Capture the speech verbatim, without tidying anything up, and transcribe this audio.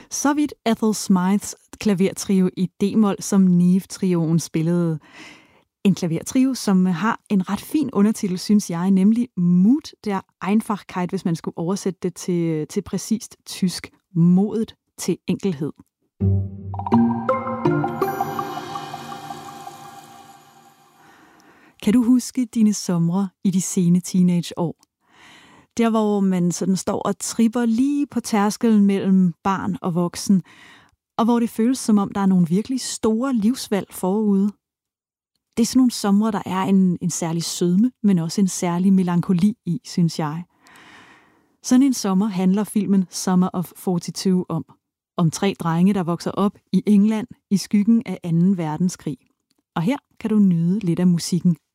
Så vidt Ethel Smythes klavertrio i D-mol, som Neve-trioen spillede. En klavertrio, som har en ret fin undertitel, synes jeg, nemlig Mut der Einfachkeit, hvis man skulle oversætte det til, til præcist tysk. Modet til enkelhed. Kan du huske dine somre i de sene teenageår? Der, hvor man sådan står og tripper lige på tærskelen mellem barn og voksen, og hvor det føles som om, der er nogle virkelig store livsvalg forude. Det er sådan nogle somre, der er en, en særlig sødme, men også en særlig melankoli i, synes jeg. Sådan en sommer handler filmen Summer of forty-two om. Om tre drenge, der vokser op i England i skyggen af anden verdenskrig. Og her kan du nyde lidt af musikken.